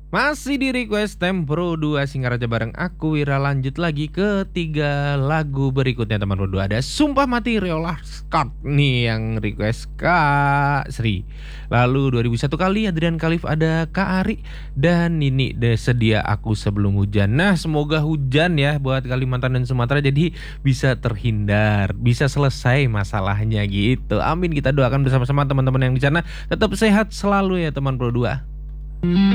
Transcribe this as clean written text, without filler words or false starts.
Masih di request Tempro 2 Singaraja bareng aku Wira, lanjut lagi ke 3 lagu berikutnya teman Pro 2. Ada Sumpah Mati Riola Scott nih yang request Kak Sri. Lalu 2001 kali Adrian Khalif ada Kak Ari, dan ini deh Sedia Aku Sebelum Hujan. Nah, semoga hujan ya buat Kalimantan dan Sumatera, jadi bisa terhindar, bisa selesai masalahnya gitu. Amin, kita doakan bersama-sama teman-teman yang di sana tetap sehat selalu ya teman Pro 2.